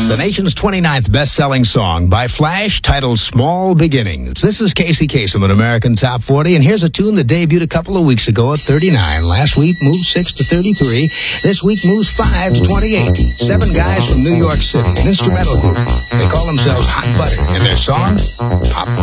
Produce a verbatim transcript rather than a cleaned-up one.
The nation's twenty-ninth best-selling song by Flash, titled Small Beginnings. This is Casey Kasem at American Top forty, and here's a tune that debuted a couple of weeks ago at thirty-nine. Last week moved six to thirty-three. This week moves five to twenty-eight. Seven guys from New York City, an instrumental group. They call themselves Hot Butter, and their song, Popcorn.